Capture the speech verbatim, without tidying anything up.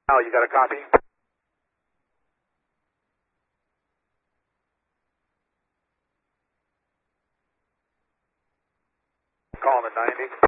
Al, you got a copy? Calling at ninety.